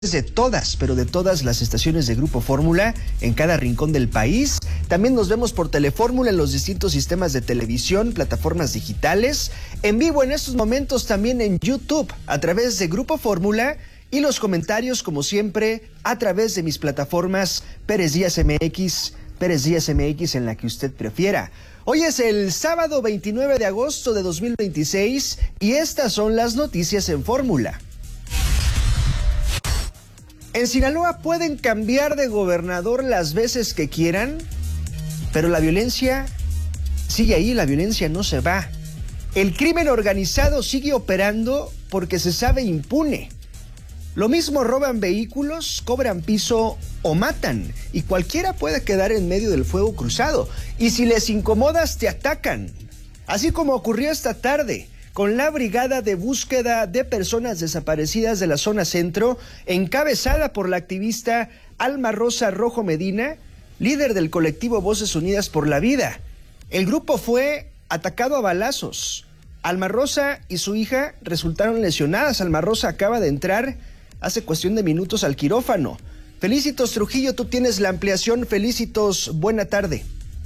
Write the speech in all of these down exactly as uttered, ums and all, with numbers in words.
de todas, pero de todas las estaciones de Grupo Fórmula en cada rincón del país. También nos vemos por Telefórmula en los distintos sistemas de televisión, plataformas digitales, en vivo en estos momentos también en YouTube a través de Grupo Fórmula y los comentarios como siempre a través de mis plataformas Pérez Díaz M X, Pérez Díaz M X en la que usted prefiera. Hoy es el sábado veintinueve de agosto de dos mil veintiséis y estas son las noticias en Fórmula. En Sinaloa pueden cambiar de gobernador las veces que quieran, pero la violencia sigue ahí, la violencia no se va. El crimen organizado sigue operando porque se sabe impune. Lo mismo roban vehículos, cobran piso o matan, y cualquiera puede quedar en medio del fuego cruzado. Y si les incomodas, te atacan. Así como ocurrió esta tarde con la Brigada de Búsqueda de Personas Desaparecidas de la Zona Centro, encabezada por la activista Alma Rosa Rojo Medina, líder del colectivo Voces Unidas por la Vida. El grupo fue atacado a balazos. Alma Rosa y su hija resultaron lesionadas. Alma Rosa acaba de entrar hace cuestión de minutos al quirófano. Felicitos Trujillo, tú tienes la ampliación. Felicitos, buena tarde.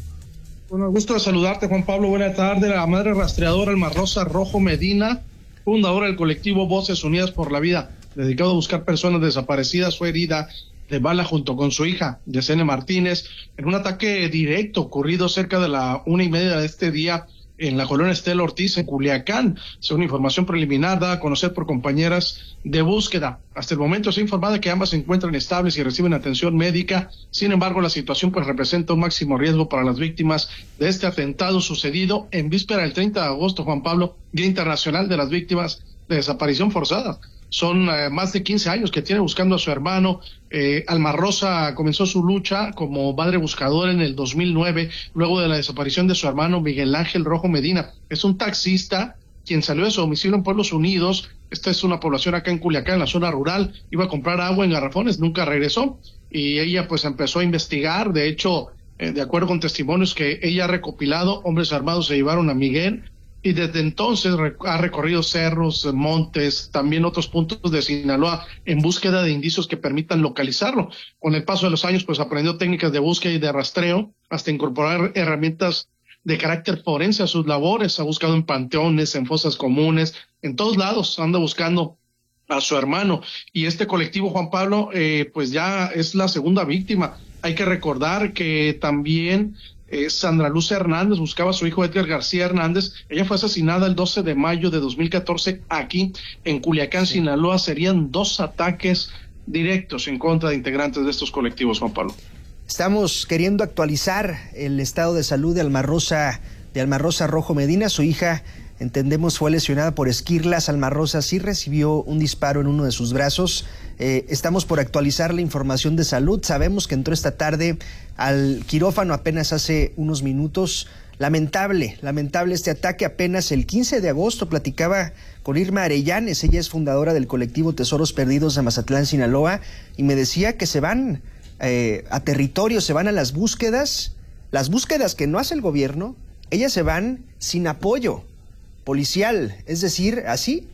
Bueno, gusto de saludarte, Juan Pablo. Buena tarde. La madre rastreadora Alma Rosa Rojo Medina, fundadora del colectivo Voces Unidas por la Vida, dedicado a buscar personas desaparecidas, fue herida de bala junto con su hija, Yesenia Martínez, en un ataque directo ocurrido cerca de la una y media de este día en la colonia Estela Ortiz, en Culiacán, según información preliminar dada a conocer por compañeras de búsqueda. Hasta el momento se ha informado que ambas se encuentran estables y reciben atención médica. Sin embargo, la situación pues representa un máximo riesgo para las víctimas de este atentado sucedido en víspera del treinta de agosto, Juan Pablo, Día Internacional de las Víctimas de Desaparición Forzada. Son eh, más de quince años que tiene buscando a su hermano. Eh, Alma Rosa comenzó su lucha como madre buscadora en el dos mil nueve, luego de la desaparición de su hermano Miguel Ángel Rojo Medina. Es un taxista quien salió de su domicilio en Pueblos Unidos. Esta es una población acá en Culiacán, en la zona rural. Iba a comprar agua en garrafones, nunca regresó. Y ella pues empezó a investigar. De hecho, eh, de acuerdo con testimonios que ella ha recopilado, hombres armados se llevaron a Miguel. Y desde entonces ha recorrido cerros, montes, también otros puntos de Sinaloa en búsqueda de indicios que permitan localizarlo. Con el paso de los años, pues aprendió técnicas de búsqueda y de rastreo, hasta incorporar herramientas de carácter forense a sus labores. Ha buscado en panteones, en fosas comunes, en todos lados anda buscando a su hermano. Y este colectivo, Juan Pablo, eh, pues ya es la segunda víctima. Hay que recordar que también Eh, Sandra Luz Hernández buscaba a su hijo Edgar García Hernández. Ella fue asesinada el doce de mayo de dos mil catorce aquí en Culiacán, Sinaloa. Serían dos ataques directos en contra de integrantes de estos colectivos, Juan Pablo. Estamos queriendo actualizar el estado de salud de Alma Rosa, de Alma Rosa Rojo Medina. Su hija, entendemos, fue lesionada por esquirlas. Alma Rosa sí recibió un disparo en uno de sus brazos. Eh, estamos por actualizar la información de salud. Sabemos que entró esta tarde al quirófano apenas hace unos minutos. Lamentable, lamentable este ataque. Apenas el quince de agosto platicaba con Irma Arellanes. Ella es fundadora del colectivo Tesoros Perdidos de Mazatlán, Sinaloa, y me decía que se van eh, a territorio, se van a las búsquedas, las búsquedas que no hace el gobierno. Ellas se van sin apoyo policial, es decir, así.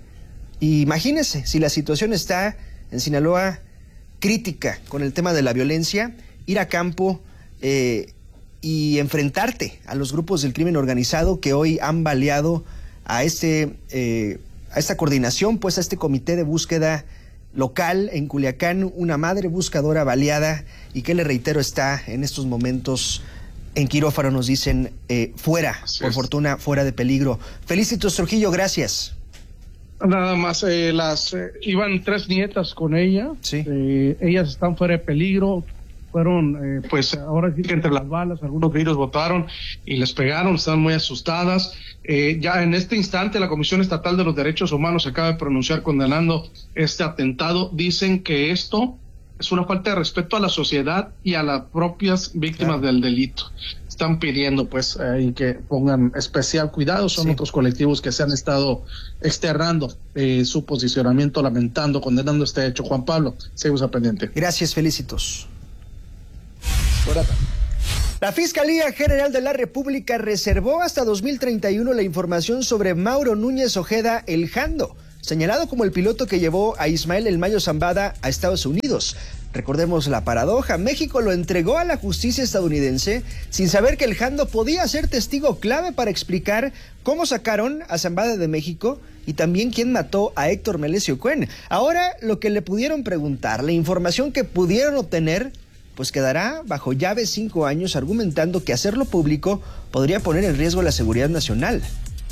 Y imagínense, si la situación está en Sinaloa crítica con el tema de la violencia, ir a campo eh, y enfrentarte a los grupos del crimen organizado que hoy han baleado a este eh, a esta coordinación, pues a este comité de búsqueda local en Culiacán, una madre buscadora baleada y que, le reitero, está en estos momentos en quirófano, nos dicen, eh, fuera, Así por es. fortuna, fuera de peligro. Felicitos Trujillo, gracias. Nada más, eh, las eh, iban tres nietas con ella. Sí. Eh, ellas están fuera de peligro. Fueron, eh, pues ahora sí que entre las balas, algunos virus botaron y les pegaron, están muy asustadas. Eh, ya en este instante la Comisión Estatal de los Derechos Humanos acaba de pronunciar condenando este atentado. Dicen que esto es una falta de respeto a la sociedad y a las propias víctimas claro. del delito. Están pidiendo pues eh, que pongan especial cuidado. Son sí. otros colectivos que se han estado externando eh, su posicionamiento, lamentando, condenando este hecho. Juan Pablo, seguimos al pendiente. Gracias, Felicitos. La Fiscalía General de la República reservó hasta dos mil treinta y uno la información sobre Mauro Núñez Ojeda El Jando, señalado como el piloto que llevó a Ismael El Mayo Zambada a Estados Unidos. Recordemos la paradoja, México lo entregó a la justicia estadounidense sin saber que el Jando podía ser testigo clave para explicar cómo sacaron a Zambada de México y también quién mató a Héctor Melesio Cuen. Ahora, lo que le pudieron preguntar, la información que pudieron obtener, pues quedará bajo llave cinco años, argumentando que hacerlo público podría poner en riesgo la seguridad nacional.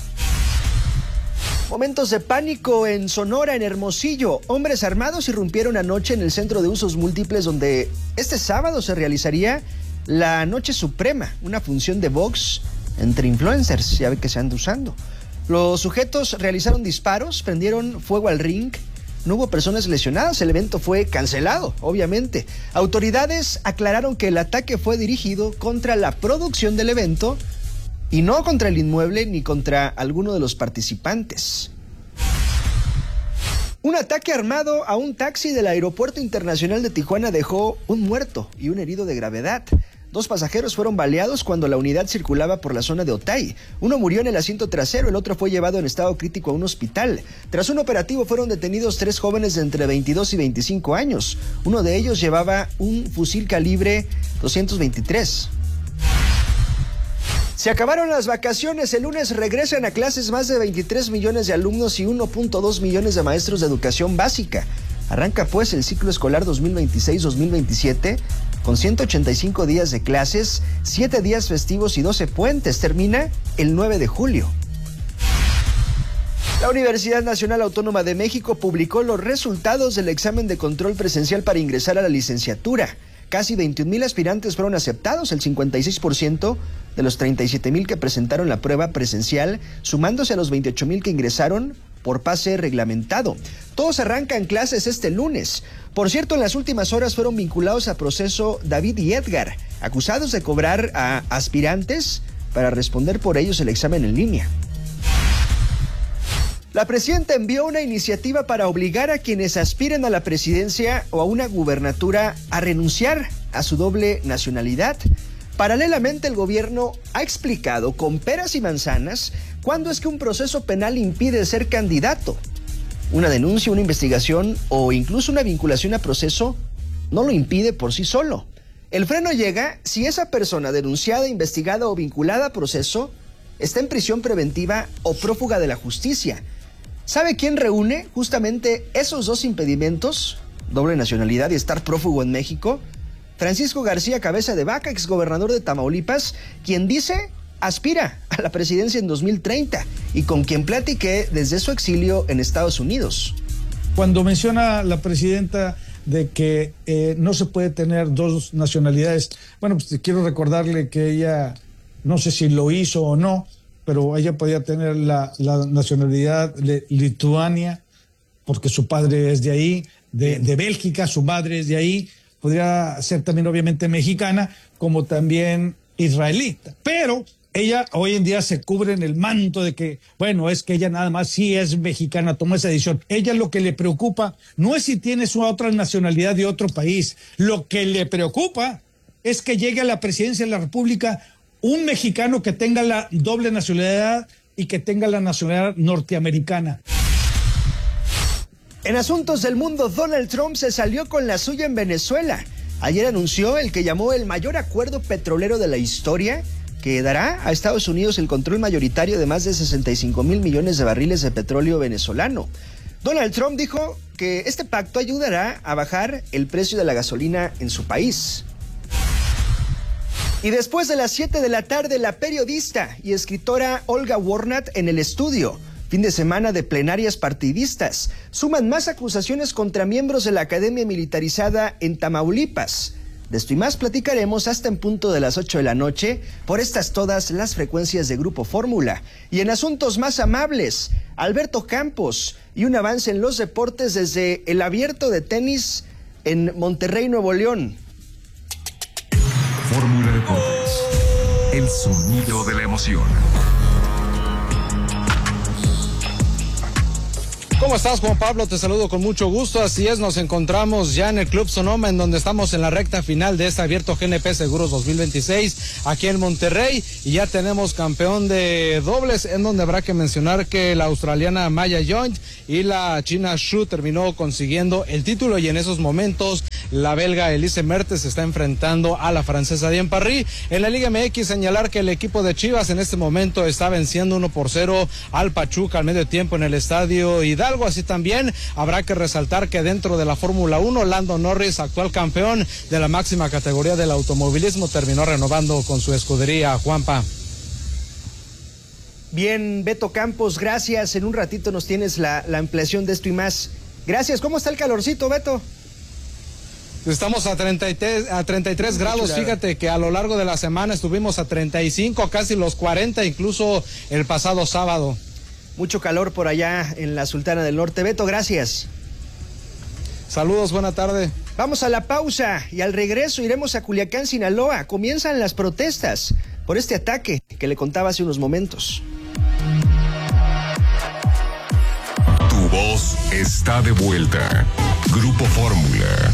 Momentos de pánico en Sonora, en Hermosillo. Hombres armados irrumpieron anoche en el Centro de Usos Múltiples, donde este sábado se realizaría la Noche Suprema, una función de box entre influencers, ya ve que se anda usando. Los sujetos realizaron disparos, prendieron fuego al ring. No hubo personas lesionadas, el evento fue cancelado, obviamente. Autoridades aclararon que el ataque fue dirigido contra la producción del evento y no contra el inmueble ni contra alguno de los participantes. Un ataque armado a un taxi del Aeropuerto Internacional de Tijuana dejó un muerto y un herido de gravedad. Dos pasajeros fueron baleados cuando la unidad circulaba por la zona de Otay. Uno murió en el asiento trasero, el otro fue llevado en estado crítico a un hospital. Tras un operativo fueron detenidos tres jóvenes de entre veintidós y veinticinco años. Uno de ellos llevaba un fusil calibre doscientos veintitrés. Se acabaron las vacaciones, el lunes regresan a clases más de veintitrés millones de alumnos y uno punto dos millones de maestros de educación básica. Arranca pues el ciclo escolar dos mil veintiséis dos mil veintisiete con ciento ochenta y cinco días de clases, siete días festivos y doce puentes. Termina el nueve de julio. La Universidad Nacional Autónoma de México publicó los resultados del examen de control presencial para ingresar a la licenciatura. Casi veintiún mil aspirantes fueron aceptados, el cincuenta y seis por ciento de los treinta y siete mil que presentaron la prueba presencial, sumándose a los veintiocho mil que ingresaron por pase reglamentado. Todos arrancan clases este lunes. Por cierto, en las últimas horas fueron vinculados a proceso David y Edgar, acusados de cobrar a aspirantes para responder por ellos el examen en línea. La presidenta envió una iniciativa para obligar a quienes aspiren a la presidencia o a una gubernatura a renunciar a su doble nacionalidad. Paralelamente, el gobierno ha explicado con peras y manzanas cuándo es que un proceso penal impide ser candidato. Una denuncia, una investigación o incluso una vinculación a proceso no lo impide por sí solo. El freno llega si esa persona denunciada, investigada o vinculada a proceso está en prisión preventiva o prófuga de la justicia. ¿Sabe quién reúne justamente esos dos impedimentos? Doble nacionalidad y estar prófugo en México. Francisco García Cabeza de Vaca, exgobernador de Tamaulipas, quien dice aspira a la presidencia en dos mil treinta y con quien platiqué desde su exilio en Estados Unidos. Cuando menciona la presidenta de que eh, no se puede tener dos nacionalidades, bueno, pues quiero recordarle que ella, no sé si lo hizo o no, pero ella podía tener la, la nacionalidad de Lituania, porque su padre es de ahí, de, de Bélgica, su madre es de ahí, podría ser también obviamente mexicana, como también israelita, pero ella hoy en día se cubre en el manto de que, bueno, es que ella nada más sí es mexicana, tomó esa decisión. Ella lo que le preocupa no es si tiene su otra nacionalidad de otro país, lo que le preocupa es que llegue a la presidencia de la República un mexicano que tenga la doble nacionalidad y que tenga la nacionalidad norteamericana. En asuntos del mundo, Donald Trump se salió con la suya en Venezuela. Ayer anunció el que llamó el mayor acuerdo petrolero de la historia, que dará a Estados Unidos el control mayoritario de más de sesenta y cinco mil millones de barriles de petróleo venezolano. Donald Trump dijo que este pacto ayudará a bajar el precio de la gasolina en su país. Y después de las siete de la tarde, la periodista y escritora Olga Warnat en el estudio. Fin de semana de plenarias partidistas. Suman más acusaciones contra miembros de la Academia Militarizada en Tamaulipas. De esto y más platicaremos hasta en punto de las ocho de la noche por estas todas las frecuencias de Grupo Fórmula. Y en asuntos más amables, Alberto Campos y un avance en los deportes desde el Abierto de tenis en Monterrey, Nuevo León. Fórmula Deportes, el sonido de la emoción. ¿Cómo estás, Juan Pablo? Te saludo con mucho gusto. Así es, nos encontramos ya en el Club Sonoma, en donde estamos en la recta final de este abierto G N P Seguros dos mil veintiséis, aquí en Monterrey, y ya tenemos campeón de dobles, en donde habrá que mencionar que la australiana Maya Joint y la china Xu terminó consiguiendo el título, y en esos momentos la belga Elise Mertens está enfrentando a la francesa Diane Parry. En la Liga M X, señalar que el equipo de Chivas en este momento está venciendo uno por cero al Pachuca al medio tiempo en el estadio Hidalgo. Así también habrá que resaltar que dentro de la Fórmula uno, Lando Norris, actual campeón de la máxima categoría del automovilismo, terminó renovando con su escudería. Juanpa. Bien, Beto Campos, gracias. En un ratito nos tienes la, la ampliación de esto y más. Gracias. ¿Cómo está el calorcito, Beto? Estamos a treinta y tres, a treinta y tres grados. Fíjate que a lo largo de la semana estuvimos a treinta y cinco, casi los cuarenta, incluso el pasado sábado. Mucho calor por allá en la Sultana del Norte. Beto, gracias. Saludos, buena tarde. Vamos a la pausa y al regreso iremos a Culiacán, Sinaloa. Comienzan las protestas por este ataque que le contaba hace unos momentos. Tu voz está de vuelta. Grupo Fórmula.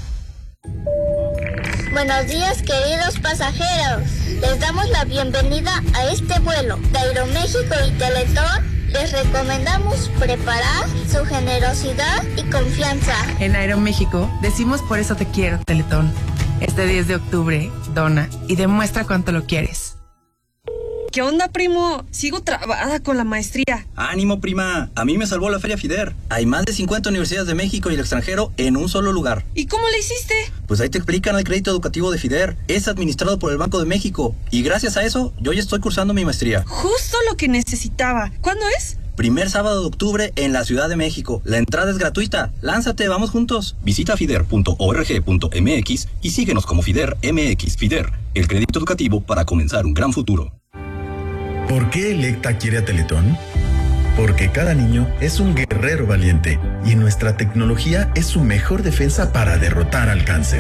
Buenos días, queridos pasajeros. Les damos la bienvenida a este vuelo de Aeroméxico y Teletón. Les recomendamos preparar su generosidad y confianza. En Aeroméxico decimos por eso te quiero, Teletón. Este diez de octubre, dona y demuestra cuánto lo quieres. ¿Qué onda, primo? Sigo trabada con la maestría. ¡Ánimo, prima! A mí me salvó la Feria FIDER. Hay más de cincuenta universidades de México y el extranjero en un solo lugar. ¿Y cómo le hiciste? Pues ahí te explican el crédito educativo de FIDER. Es administrado por el Banco de México. Y gracias a eso, yo ya estoy cursando mi maestría. Justo lo que necesitaba. ¿Cuándo es? Primer sábado de octubre en la Ciudad de México. La entrada es gratuita. Lánzate, vamos juntos. Visita fider punto org punto m x y síguenos como FIDER M X. FIDER, el crédito educativo para comenzar un gran futuro. ¿Por qué Electa quiere a Teletón? Porque cada niño es un guerrero valiente y nuestra tecnología es su mejor defensa para derrotar al cáncer.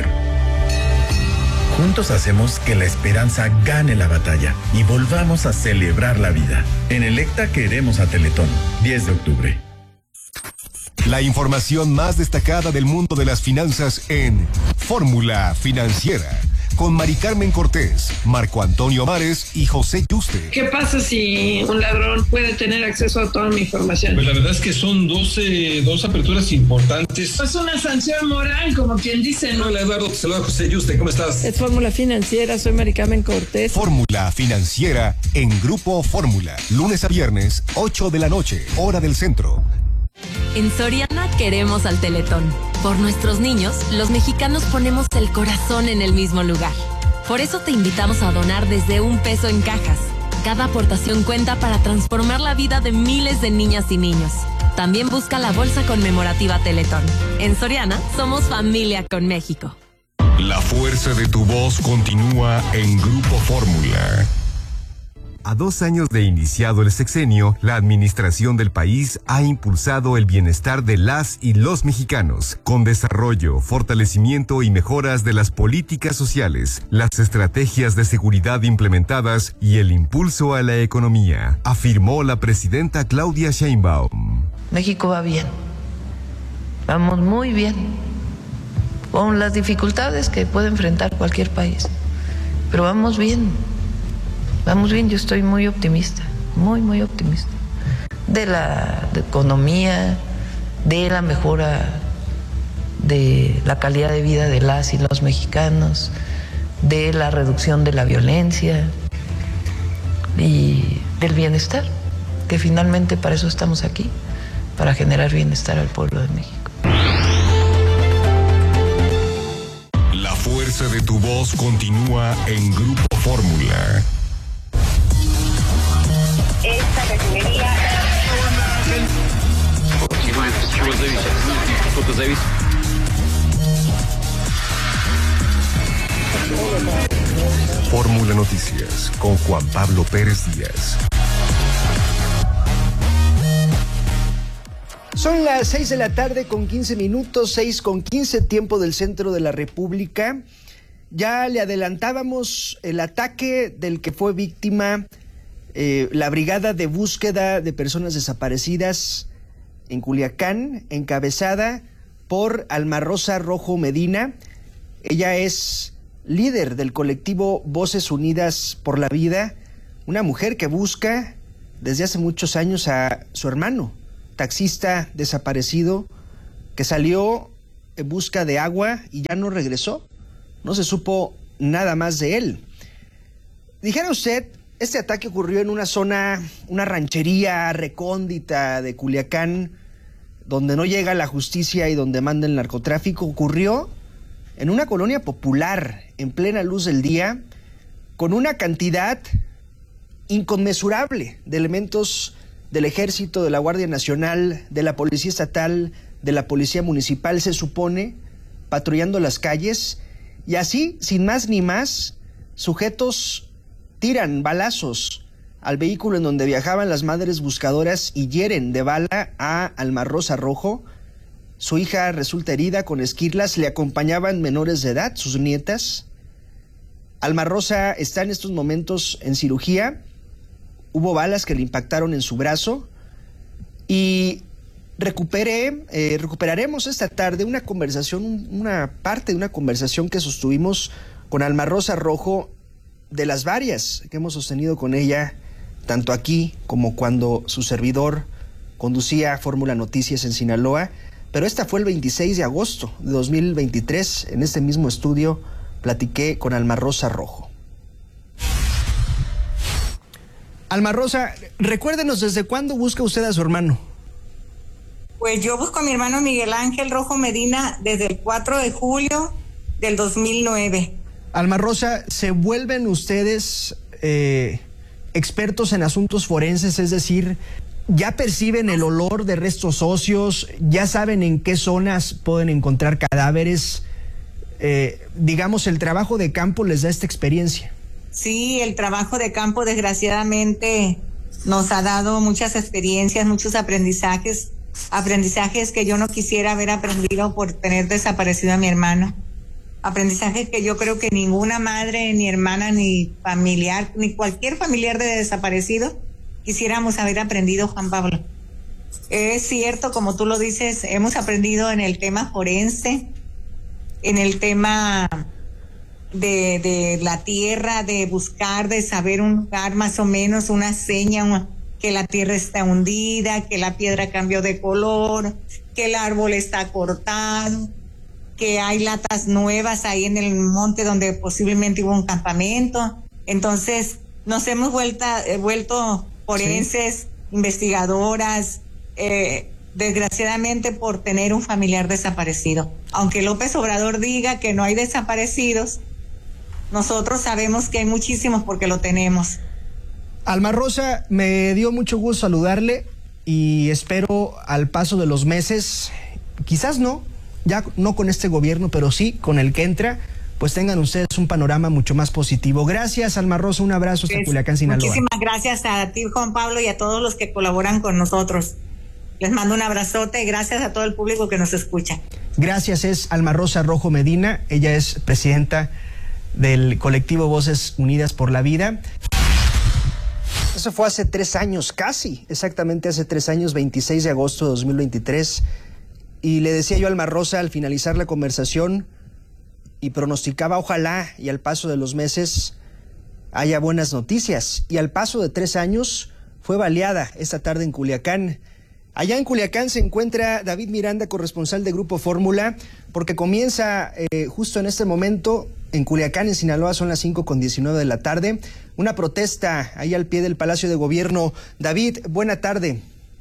Juntos hacemos que la esperanza gane la batalla y volvamos a celebrar la vida. En Electa queremos a Teletón. diez de octubre. La información más destacada del mundo de las finanzas en Fórmula Financiera, con Mari Carmen Cortés, Marco Antonio Mares y José Yuste. ¿Qué pasa si un ladrón puede tener acceso a toda mi información? Pues la verdad es que son doce, dos aperturas importantes. Es una sanción moral, como quien dice, ¿no? Hola, Eduardo, te saluda José Yuste, ¿cómo estás? Es Fórmula Financiera, soy Mari Carmen Cortés. Fórmula Financiera en Grupo Fórmula, lunes a viernes, ocho de la noche, hora del centro. En Soriana queremos al Teletón. Por nuestros niños, los mexicanos ponemos el corazón en el mismo lugar. Por eso te invitamos a donar desde un peso en cajas. Cada aportación cuenta para transformar la vida de miles de niñas y niños. También busca la bolsa conmemorativa Teletón. En Soriana, somos familia con México. La fuerza de tu voz continúa en Grupo Fórmula. A dos años de iniciado el sexenio, la administración del país ha impulsado el bienestar de las y los mexicanos, con desarrollo, fortalecimiento y mejoras de las políticas sociales, las estrategias de seguridad implementadas y el impulso a la economía, afirmó la presidenta Claudia Sheinbaum. México va bien, vamos muy bien, con las dificultades que puede enfrentar cualquier país, pero vamos bien. Vamos bien, yo estoy muy optimista, muy, muy optimista. De la de economía, de la mejora de la calidad de vida de las y los mexicanos, de la reducción de la violencia y del bienestar, que finalmente para eso estamos aquí, para generar bienestar al pueblo de México. La fuerza de tu voz continúa en Grupo Fórmula. Esta refinería... Fórmula Noticias con Juan Pablo Pérez Díaz. Son las seis de la tarde con quince minutos, seis con quince, tiempo del centro de la República. Ya le adelantábamos el ataque del que fue víctima eh, la Brigada de Búsqueda de Personas Desaparecidas en Culiacán, encabezada por Alma Rosa Rojo Medina. Ella es líder del colectivo Voces Unidas por la Vida, una mujer que busca desde hace muchos años a su hermano, taxista desaparecido, que salió en busca de agua y ya no regresó. No se supo nada más de él. Dijera usted, este ataque ocurrió en una zona, una ranchería recóndita de Culiacán, donde no llega la justicia y donde manda el narcotráfico. Ocurrió en una colonia popular, en plena luz del día, con una cantidad inconmensurable de elementos del Ejército, de la Guardia Nacional, de la Policía Estatal, de la Policía Municipal, se supone, patrullando las calles, y así, sin más ni más, sujetos tiran balazos al vehículo en donde viajaban las madres buscadoras y hieren de bala a Alma Rosa Rojo. Su hija resulta herida con esquirlas, le acompañaban menores de edad, sus nietas. Alma Rosa está en estos momentos en cirugía. Hubo balas que le impactaron en su brazo y recuperé, eh, recuperaremos esta tarde una conversación, una parte de una conversación que sostuvimos con Alma Rosa Rojo, de las varias que hemos sostenido con ella, tanto aquí como cuando su servidor conducía Fórmula Noticias en Sinaloa. Pero esta fue el veintiséis de agosto de dos mil veintitrés. En este mismo estudio platiqué con Alma Rosa Rojo. Alma Rosa, recuérdenos, ¿desde cuándo busca usted a su hermano? Pues yo busco a mi hermano Miguel Ángel Rojo Medina desde el cuatro de julio del dos mil nueve. Alma Rosa, ¿se vuelven ustedes eh, expertos en asuntos forenses? Es decir, ¿ya perciben el olor de restos óseos? ¿Ya saben en qué zonas pueden encontrar cadáveres? Eh, digamos, ¿el trabajo de campo les da esta experiencia? Sí, el trabajo de campo desgraciadamente nos ha dado muchas experiencias, muchos aprendizajes, aprendizajes que yo no quisiera haber aprendido por tener desaparecido a mi hermano. Aprendizajes que yo creo que ninguna madre, ni hermana, ni familiar, ni cualquier familiar de desaparecido quisiéramos haber aprendido, Juan Pablo. Es cierto, como tú lo dices, hemos aprendido en el tema forense, en el tema de, de la tierra, de buscar, de saber un lugar más o menos, una seña, una, que la tierra está hundida, que la piedra cambió de color, que el árbol está cortado, que hay latas nuevas ahí en el monte donde posiblemente hubo un campamento. Entonces nos hemos vuelto, eh, vuelto forenses, sí, investigadoras, eh, desgraciadamente por tener un familiar desaparecido. Aunque López Obrador diga que no hay desaparecidos, nosotros sabemos que hay muchísimos porque lo tenemos. Alma Rosa, me dio mucho gusto saludarle y espero al paso de los meses, quizás no, ya no con este gobierno, pero sí con el que entra, pues tengan ustedes un panorama mucho más positivo. Gracias, Alma Rosa, un abrazo hasta pues, Culiacán, Sinaloa. Muchísimas gracias a ti, Juan Pablo, y a todos los que colaboran con nosotros. Les mando un abrazote y gracias a todo el público que nos escucha. Gracias, es Alma Rosa Rojo Medina, ella es presidenta del colectivo Voces Unidas por la Vida. Eso fue hace tres años, casi, exactamente hace tres años, veintiséis de agosto de dos mil veintitrés. Y le decía yo a Alma Rosa al finalizar la conversación y pronosticaba ojalá y al paso de los meses haya buenas noticias. Y al paso de tres años fue baleada esta tarde en Culiacán. Allá en Culiacán se encuentra David Miranda, corresponsal de Grupo Fórmula, porque comienza eh, justo en este momento en Culiacán, en Sinaloa, son las cinco con diecinueve de la tarde, una protesta ahí al pie del Palacio de Gobierno. David, buena tarde.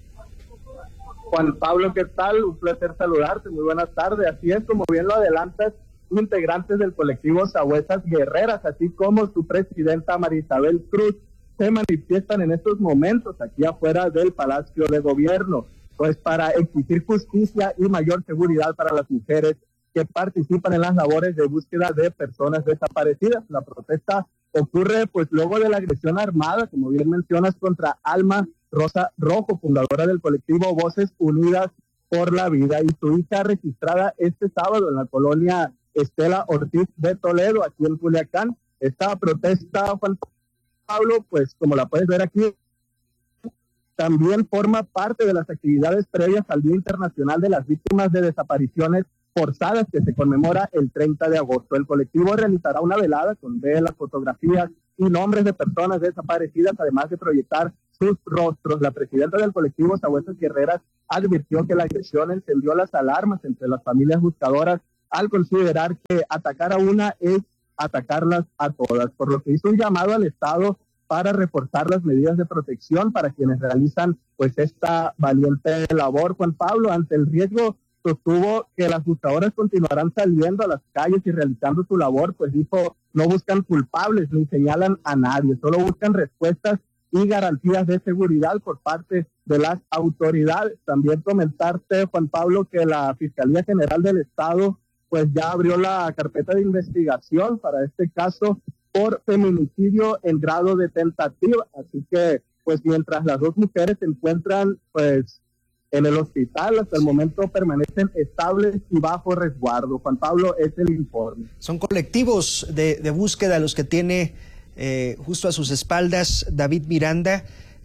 Juan Pablo, ¿qué tal? Un placer saludarte, muy buenas tardes. Así es, como bien lo adelantas, integrantes del colectivo Sabuesas Guerreras, así como su presidenta Marisabel Cruz, se manifiestan en estos momentos aquí afuera del Palacio de Gobierno, pues para exigir justicia y mayor seguridad para las mujeres que participan en las labores de búsqueda de personas desaparecidas. La protesta ocurre pues luego de la agresión armada, como bien mencionas, contra Alma Rosa Rojo, fundadora del colectivo Voces Unidas por la Vida, y su hija registrada este sábado en la colonia Estela Ortiz de Toledo, aquí en Culiacán. Esta protesta, Juan Pablo, pues como la puedes ver aquí, también forma parte de las actividades previas al Día Internacional de las Víctimas de Desapariciones Forzadas, que se conmemora el treinta de agosto. El colectivo realizará una velada con velas, fotografías y nombres de personas desaparecidas, además de proyectar sus rostros. La presidenta del colectivo Sabuesas Guerreras advirtió que la agresión encendió las alarmas entre las familias buscadoras al considerar que atacar a una es atacarlas a todas, por lo que hizo un llamado al Estado para reforzar las medidas de protección para quienes realizan pues esta valiente labor. Juan Pablo, ante el riesgo, sostuvo que las buscadoras continuarán saliendo a las calles y realizando su labor, pues dijo, no buscan culpables ni señalan a nadie, solo buscan respuestas y garantías de seguridad por parte de las autoridades. También comentarte, Juan Pablo, que la Fiscalía General del Estado pues ya abrió la carpeta de investigación para este caso por feminicidio en grado de tentativa, así que pues mientras las dos mujeres se encuentran pues en el hospital, hasta el momento permanecen estables y bajo resguardo. Juan Pablo, es el informe. Son colectivos de, de búsqueda los que tiene eh, justo a sus espaldas David Miranda,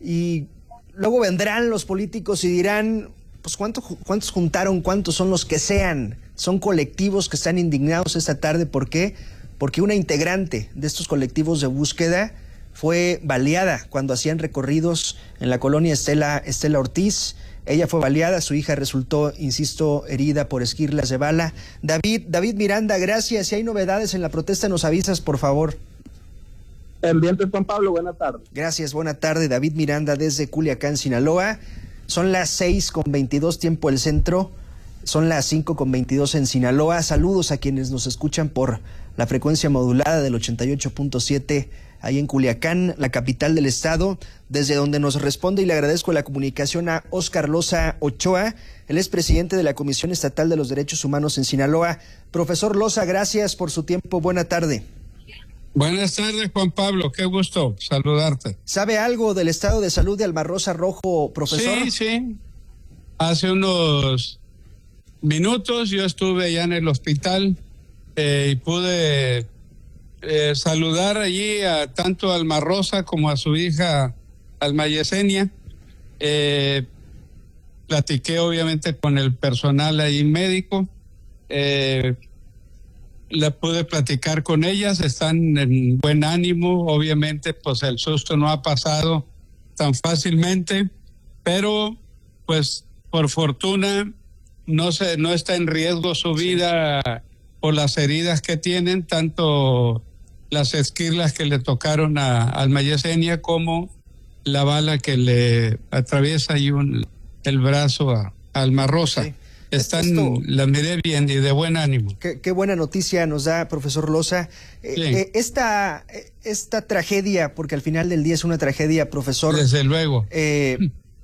y luego vendrán los políticos y dirán, pues ¿cuánto, cuántos juntaron, cuántos son los que sean. Son colectivos que están indignados esta tarde. ¿Por qué? Porque una integrante de estos colectivos de búsqueda fue baleada cuando hacían recorridos en la colonia Estela, Estela Ortiz. Ella fue baleada, su hija resultó, insisto, herida por esquirlas de bala. David, David Miranda, gracias. Si hay novedades en la protesta, nos avisas, por favor. Pendientes, Juan Pablo, buena tarde. Gracias, buena tarde. David Miranda desde Culiacán, Sinaloa. Son las seis con veintidós tiempo del centro. Son las cinco con veintidós en Sinaloa. Saludos a quienes nos escuchan por la frecuencia modulada del ochenta y ocho punto siete ahí en Culiacán, la capital del estado, desde donde nos responde, y le agradezco la comunicación a Óscar Loza Ochoa. Él es presidente de la Comisión Estatal de los Derechos Humanos en Sinaloa. Profesor Loza, gracias por su tiempo. Buena tarde. Buenas tardes, Juan Pablo. Qué gusto saludarte. ¿Sabe algo del estado de salud de Alma Rosa Rojo, profesor? Sí, sí. Hace unos minutos yo estuve allá en el hospital eh, y pude eh, saludar allí a tanto a Alma Rosa como a su hija Alma Yesenia. Eh, platiqué obviamente con el personal ahí médico. Eh, la pude platicar con ellas, están en buen ánimo. Obviamente pues el susto no ha pasado tan fácilmente, pero pues por fortuna no se, no está en riesgo su vida por las heridas que tienen, tanto las esquirlas que le tocaron a Alma Yesenia como la bala que le atraviesa ahí un, el brazo a, a Alma Rosa. Sí. Están, Esto, la miré bien y de buen ánimo. Qué, qué buena noticia nos da, profesor Loza. Eh, sí. eh, esta, esta tragedia, porque al final del día es una tragedia, profesor. Desde luego. Eh,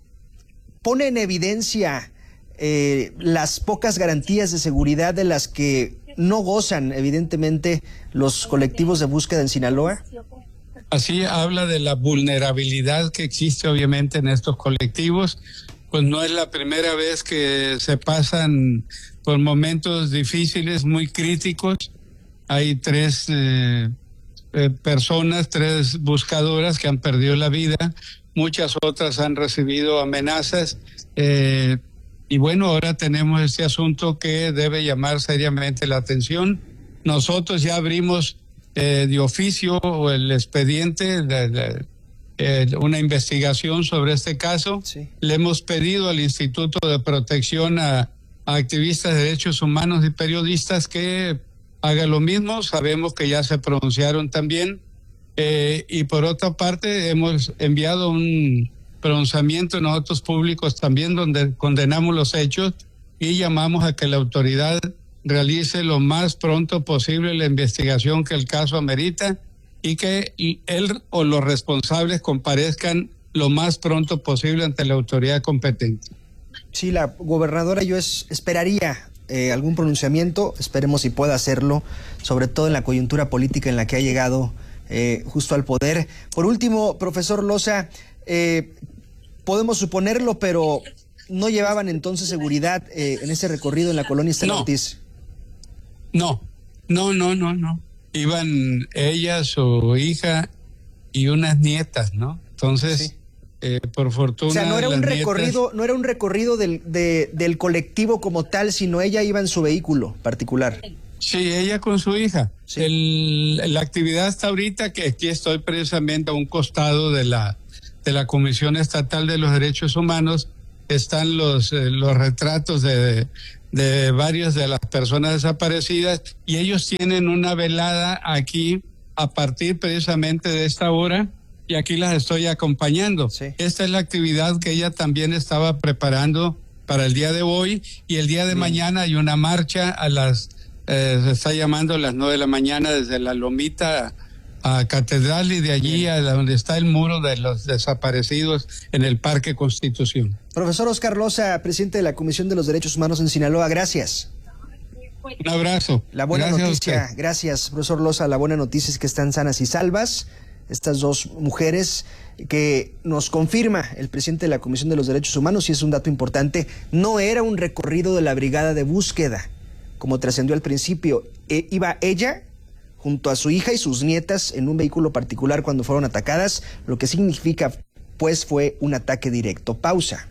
pone en evidencia eh, las pocas garantías de seguridad de las que no gozan, evidentemente, los colectivos de búsqueda en Sinaloa. Así habla de la vulnerabilidad que existe, obviamente, en estos colectivos. Pues no es la primera vez que se pasan por momentos difíciles, muy críticos. Hay tres eh, eh, personas, tres buscadoras que han perdido la vida, muchas otras han recibido amenazas. Eh, y bueno, ahora tenemos este asunto que debe llamar seriamente la atención. Nosotros ya abrimos eh, de oficio el expediente, de, de, Eh, una investigación sobre este caso. Sí. Le hemos pedido al Instituto de Protección a, a activistas de derechos humanos y periodistas que haga lo mismo. Sabemos que ya se pronunciaron también. Eh, y por otra parte, hemos enviado un pronunciamiento nosotros públicos también donde condenamos los hechos y llamamos a que la autoridad realice lo más pronto posible la investigación que el caso amerita, y que él o los responsables comparezcan lo más pronto posible ante la autoridad competente. Sí, la gobernadora, yo es, esperaría eh, algún pronunciamiento, esperemos si pueda hacerlo, sobre todo en la coyuntura política en la que ha llegado eh, justo al poder. Por último, profesor Loza, eh, podemos suponerlo, pero ¿no llevaban entonces seguridad eh, en ese recorrido en la colonia Estela Ortiz? No, no, no, no, no. Iban ella, su hija y unas nietas, ¿no? Entonces, sí. Eh, por fortuna. O sea, no era un las recorrido, nietas, no era un recorrido del, de, del colectivo como tal, sino ella iba en su vehículo particular. Sí, ella con su hija. Sí. El, la actividad hasta ahorita, que aquí estoy precisamente a un costado de la, de la Comisión Estatal de los Derechos Humanos, están los, eh, los retratos de, de varias de las personas desaparecidas, y ellos tienen una velada aquí a partir precisamente de esta hora, y aquí las estoy acompañando. Sí. Esta es la actividad que ella también estaba preparando para el día de hoy, y el día de sí. mañana hay una marcha a las, eh, se está llamando a las nueve de la mañana desde la Lomita a Catedral, y de allí sí. a donde está el muro de los desaparecidos en el Parque Constitución. Profesor Oscar Loza, presidente de la Comisión de los Derechos Humanos en Sinaloa, gracias. Un abrazo. La buena gracias noticia, gracias, profesor Loza, la buena noticia es que están sanas y salvas estas dos mujeres, que nos confirma el presidente de la Comisión de los Derechos Humanos, y es un dato importante, no era un recorrido de la brigada de búsqueda, como trascendió al principio. E, iba ella junto a su hija y sus nietas en un vehículo particular cuando fueron atacadas, lo que significa, pues, fue un ataque directo. Pausa.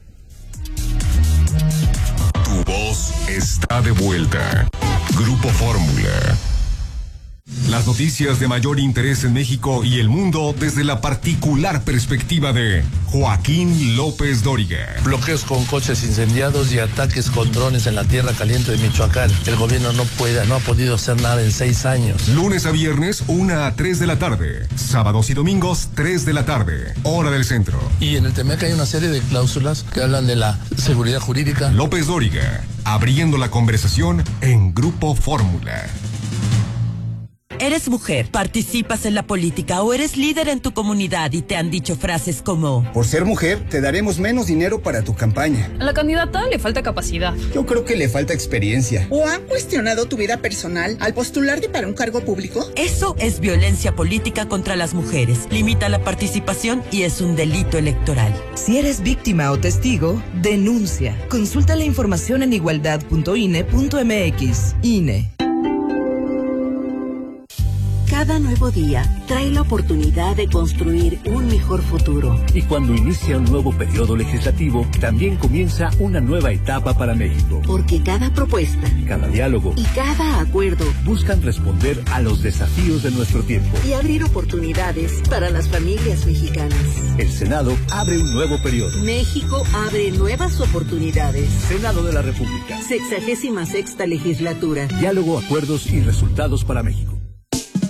Tu voz está de vuelta. Grupo Fórmula. Las noticias de mayor interés en México y el mundo desde la particular perspectiva de Joaquín López Dóriga. Bloqueos con coches incendiados y ataques con drones en la tierra caliente de Michoacán. El gobierno no puede, no ha podido hacer nada en seis años. Lunes a viernes, una a tres de la tarde. Sábados y domingos, tres de la tarde. Hora del centro. Y en el T M E C hay una serie de cláusulas que hablan de la seguridad jurídica. López Dóriga, abriendo la conversación en Grupo Fórmula. Eres mujer, participas en la política o eres líder en tu comunidad y te han dicho frases como: por ser mujer, te daremos menos dinero para tu campaña. A la candidata le falta capacidad. Yo creo que le falta experiencia. ¿O han cuestionado tu vida personal al postularte para un cargo público? Eso es violencia política contra las mujeres. Limita la participación y es un delito electoral. Si eres víctima o testigo, denuncia. Consulta la información en igualdad punto I N E punto M X. I N E. Cada nuevo día trae la oportunidad de construir un mejor futuro. Y cuando inicia un nuevo periodo legislativo, también comienza una nueva etapa para México. Porque cada propuesta, cada diálogo y cada acuerdo buscan responder a los desafíos de nuestro tiempo y abrir oportunidades para las familias mexicanas. El Senado abre un nuevo periodo. México abre nuevas oportunidades. Senado de la República. Sexagésima sexta legislatura. Diálogo, acuerdos y resultados para México.